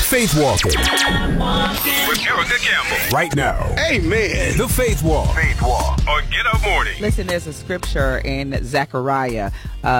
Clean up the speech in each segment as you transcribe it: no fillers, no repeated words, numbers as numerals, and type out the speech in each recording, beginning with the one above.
Faith Walking. With Erica Campbell. Right now. Amen. The Faith Walk. Faith Walk on Get Up Morning. Listen, there's a scripture in Zechariah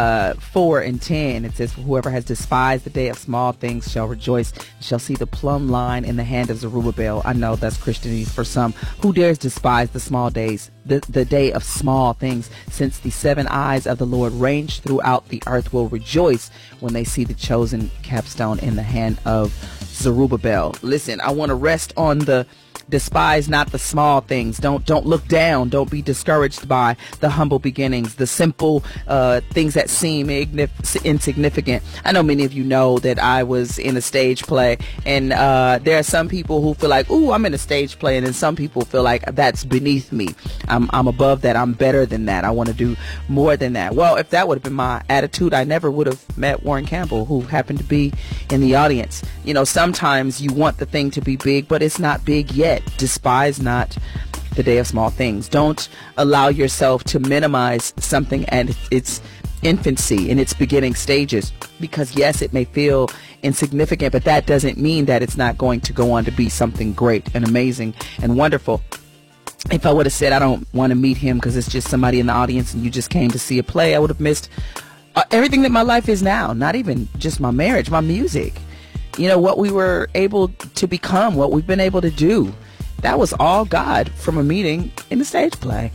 4:10. It says, whoever has despised the day of small things shall rejoice, shall see the plumb line in the hand of Zerubbabel. I know that's Christianese for some. Who dares despise the small days, the day of small things, since the seven eyes of the Lord range throughout the earth will rejoice when they see the chosen capstone in the hand of Zerubbabel. Listen, I want to rest on the despise not the small things. Don't look down. Don't be discouraged by the humble beginnings, the simple things that seem insignificant. I know many of you know that I was in a stage play, and there are some people who feel like, ooh, I'm in a stage play, and then some people feel like that's beneath me. I'm above that. I'm better than that. I want to do more than that. Well, if that would have been my attitude, I never would have met Warren Campbell, who happened to be in the audience. You know, sometimes you want the thing to be big, but it's not big yet. Despise not the day of small things. Don't allow yourself to minimize something at its infancy, in its beginning stages, because yes, it may feel insignificant, but that doesn't mean that it's not going to go on to be something great and amazing and wonderful. If I would have said I don't want to meet him because it's just somebody in the audience and you just came to see a play, I would have missed everything that my life is now. Not even just my marriage, my music, you know, what we were able to become, what we've been able to do. That was all God from a meeting in the stage play,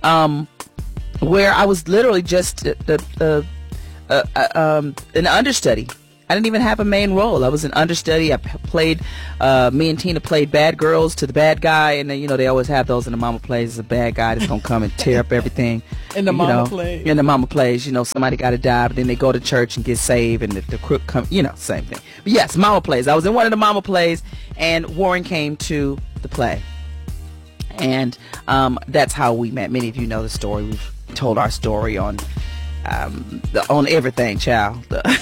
where I was literally just an understudy. I didn't even have a main role. I was an understudy. I played, me and Tina played bad girls to the bad guy. And then, you know, they always have those in the mama plays. There's a bad guy that's going to come and tear up everything. In the mama plays. In the mama plays, you know, somebody got to die, but then they go to church and get saved, and the crook come, you know, same thing. But yes, mama plays. I was in one of the mama plays, and Warren came to the play. And that's how we met. Many of you know the story. We've told our story on everything, child.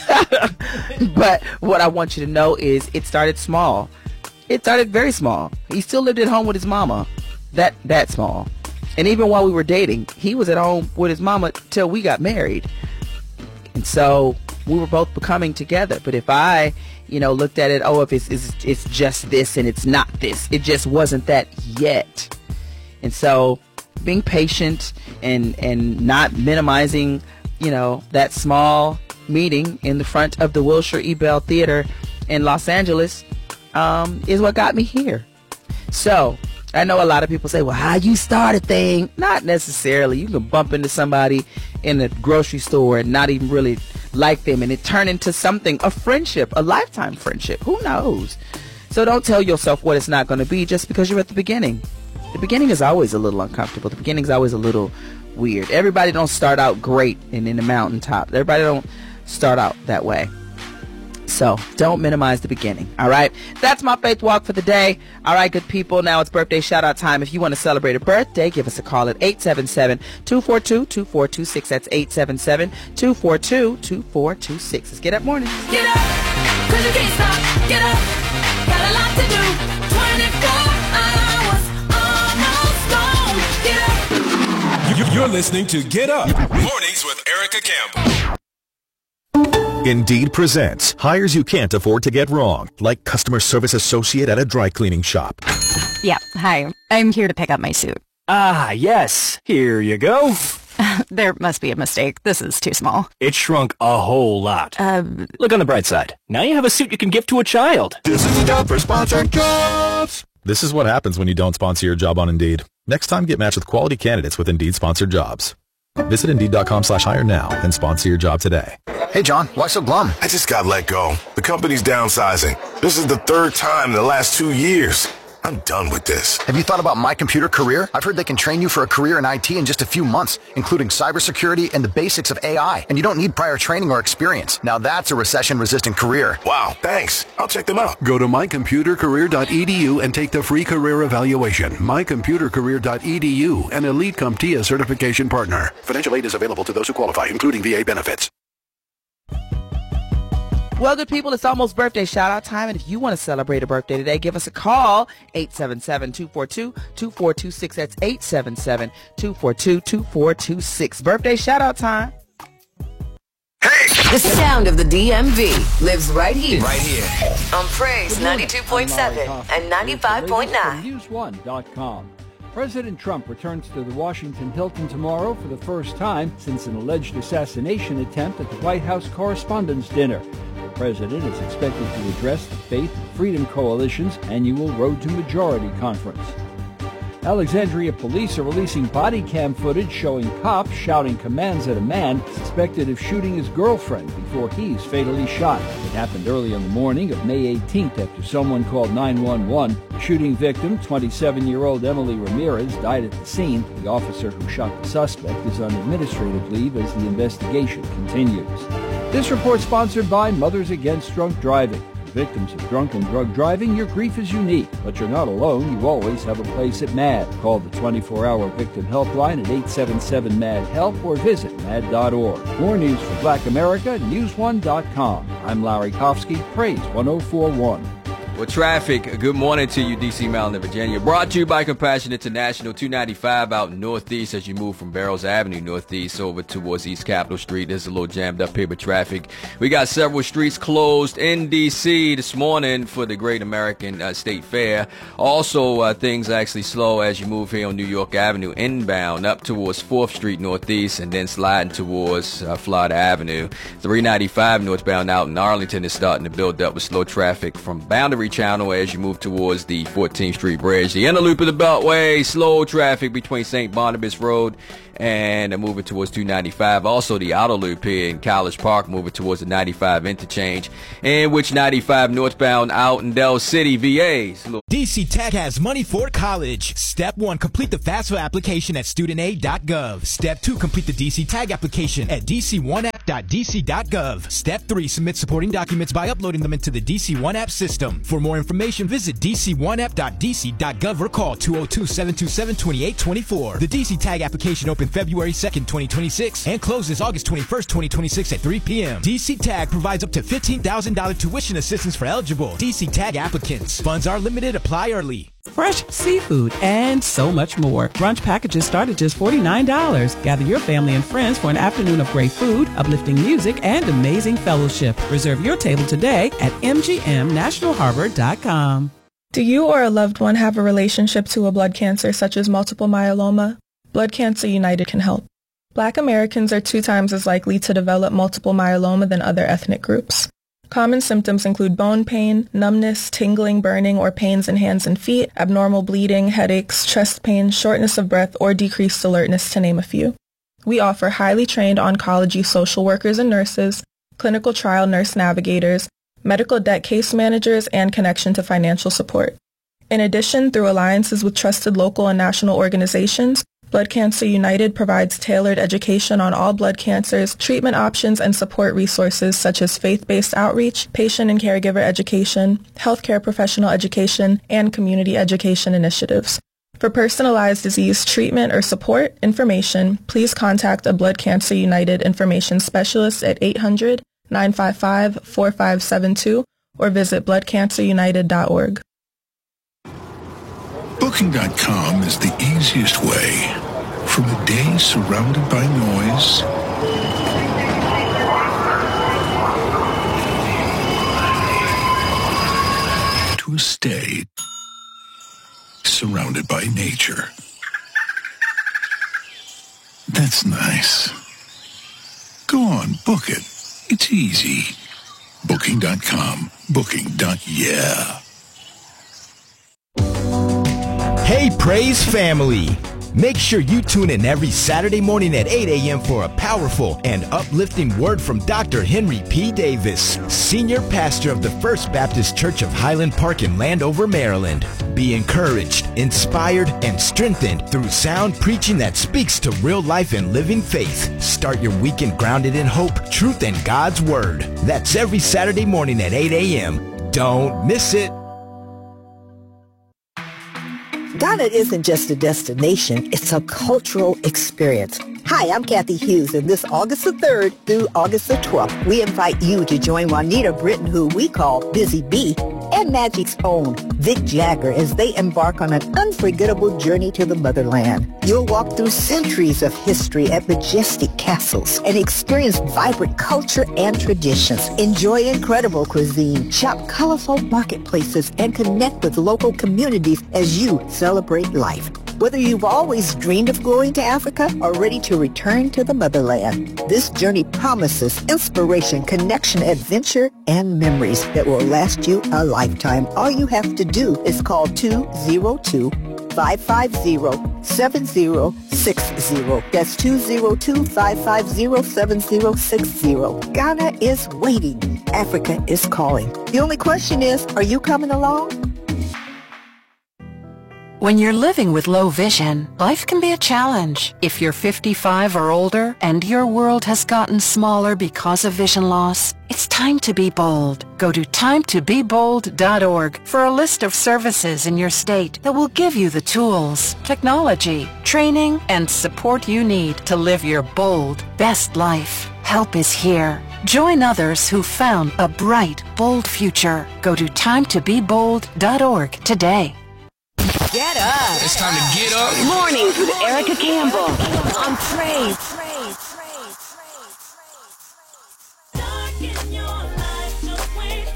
But what I want you to know is it started small. It started very small. He still lived at home with his mama. That small. And even while we were dating, he was at home with his mama till we got married. And so we were both becoming together. But if I, you know, looked at it, oh, if it's just this and it's not this, it just wasn't that yet. And so being patient and not minimizing, you know, that small meeting in the front of the Wilshire E. Bell Theater in Los Angeles is what got me here. So I know a lot of people say, well, how you start a thing? Not necessarily. You can bump into somebody in the grocery store and not even really like them, and it turn into something, a friendship, a lifetime friendship. Who knows? So don't tell yourself what it's not going to be just because you're at the beginning. The beginning is always a little uncomfortable. The beginning is always a little weird. Everybody don't start out great and in the mountaintop. Everybody don't start out that way. So don't minimize the beginning. All right. That's my faith walk for the day. All right, good people. Now it's birthday shout out time. If you want to celebrate a birthday, give us a call at 877-242-2426. That's 877-242-2426. Let's get up morning. Get up, 'cause you can't stop. Get up, got a lot to do. 24 hours, almost gone. Get up. You're listening to Get Up. Mornings with Erica Campbell. Indeed presents hires you can't afford to get wrong, like customer service associate at a dry cleaning shop. Yeah, hi. I'm here to pick up my suit. Ah, yes. Here you go. There must be a mistake. This is too small. It shrunk a whole lot. Look on the bright side. Now you have a suit you can give to a child. This is time for sponsored jobs. This is what happens when you don't sponsor your job on Indeed. Next time, get matched with quality candidates with Indeed sponsored jobs. Visit Indeed.com/hire now and sponsor your job today. Hey, John, why so glum? I just got let go. The company's downsizing. This is the third time in the last 2 years. I'm done with this. Have you thought about My Computer Career? I've heard they can train you for a career in IT in just a few months, including cybersecurity and the basics of AI. And you don't need prior training or experience. Now that's a recession-resistant career. Wow, thanks. I'll check them out. Go to mycomputercareer.edu and take the free career evaluation. mycomputercareer.edu, an Elite CompTIA certification partner. Financial aid is available to those who qualify, including VA benefits. Well, good people, it's almost birthday shout-out time, and if you want to celebrate a birthday today, give us a call, 877-242-2426. That's 877-242-2426. Birthday shout-out time. Hey, The sound of the DMV lives right here. Right here. On Praise 92.7 and 95.9. News1.com. President Trump returns to the Washington Hilton tomorrow for the first time since an alleged assassination attempt at the White House Correspondents' Dinner. The president is expected to address the Faith and Freedom Coalition's annual Road to Majority conference. Alexandria police are releasing body cam footage showing cops shouting commands at a man suspected of shooting his girlfriend before he's fatally shot. It happened early on the morning of May 18th after someone called 911. The shooting victim, 27-year-old Emily Ramirez, died at the scene. The officer who shot the suspect is on administrative leave as the investigation continues. This report sponsored by Mothers Against Drunk Driving. Victims of drunk and drug driving, your grief is unique, but you're not alone. You always have a place at MAD. Call the 24-hour victim helpline at 877-MAD-HELP or visit mad.org. More news for Black America, News1.com. I'm Larry Kofsky, Praise 1041. Well, traffic, good morning to you, D.C., Maryland, and Virginia. Brought to you by Compassion International, 295 out northeast as you move from Barrows Avenue northeast over towards East Capitol Street. There's a little jammed up here with traffic. We got several streets closed in D.C. this morning for the Great American State Fair. Also, things actually slow as you move here on New York Avenue inbound up towards 4th Street northeast and then sliding towards Florida Avenue. 395 northbound out in Arlington is starting to build up with slow traffic from Boundary Channel as you move towards the 14th Street Bridge. The inner loop of the Beltway, slow traffic between St. Barnabas Road and moving towards 295. Also the outer loop here in College Park moving towards the 95 interchange, in which 95 northbound out in Del City, VA. DC Tech has money for college. Step 1, complete the FAFSA application at studentaid.gov. Step 2, complete the DC Tag application at dc1app.dc.gov. Step 3, submit supporting documents by uploading them into the DC One App system. For more information, visit dc1app.dc.gov or call 202-727-2824. The DC Tag application opened February 2nd, 2026 and closes August 21st, 2026 at 3 p.m. DC Tag provides up to $15,000 tuition assistance for eligible DC Tag applicants. Funds are limited. Apply early. Fresh seafood and so much more. Brunch packages start at just $49. Gather your family and friends for an afternoon of great food, uplifting music, and amazing fellowship. Reserve your table today at mgmnationalharbor.com. Do you or a loved one have a relationship to a blood cancer such as multiple myeloma? Blood Cancer United can help. Black Americans are 2 times as likely to develop multiple myeloma than other ethnic groups. Common symptoms include bone pain, numbness, tingling, burning, or pains in hands and feet, abnormal bleeding, headaches, chest pain, shortness of breath, or decreased alertness, to name a few. We offer highly trained oncology social workers and nurses, clinical trial nurse navigators, medical debt case managers, and connection to financial support. In addition, through alliances with trusted local and national organizations, Blood Cancer United provides tailored education on all blood cancers, treatment options, and support resources such as faith-based outreach, patient and caregiver education, healthcare professional education, and community education initiatives. For personalized disease treatment or support information, please contact a Blood Cancer United information specialist at 800-955-4572 or visit bloodcancerunited.org. Booking.com is the easiest way from a day surrounded by noise to a stay surrounded by nature. That's nice. Go on, book it. It's easy. Booking.com. Booking.yeah. Hey, Praise family! Make sure you tune in every Saturday morning at 8 a.m. for a powerful and uplifting word from Dr. Henry P. Davis, Senior Pastor of the First Baptist Church of Highland Park in Landover, Maryland. Be encouraged, inspired, and strengthened through sound preaching that speaks to real life and living faith. Start your weekend grounded in hope, truth, and God's Word. That's every Saturday morning at 8 a.m. Don't miss it. Ghana isn't just a destination, it's a cultural experience. Hi, I'm Kathy Hughes, and this August the 3rd through August the 12th, we invite you to join Juanita Britton, who we call Busy Bee, and Magic's own Vic Jagger as they embark on an unforgettable journey to the motherland. You'll walk through centuries of history at majestic castles and experience vibrant culture and traditions. Enjoy incredible cuisine, shop colorful marketplaces, and connect with local communities as you celebrate life. Whether you've always dreamed of going to Africa or ready to return to the motherland, this journey promises inspiration, connection, adventure, and memories that will last you a lifetime. All you have to do is call 202-550-7060. That's 202-550-7060. Ghana is waiting. Africa is calling. The only question is, are you coming along? When you're living with low vision, life can be a challenge. If you're 55 or older and your world has gotten smaller because of vision loss, it's time to be bold. Go to timetobebold.org for a list of services in your state that will give you the tools, technology, training, and support you need to live your bold, best life. Help is here. Join others who found a bright, bold future. Go to timetobebold.org today. Get up. It's time to get up. Mornings with Erica Campbell on Praise.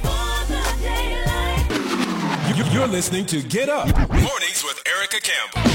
You're listening to Get Up. Mornings with Erica Campbell.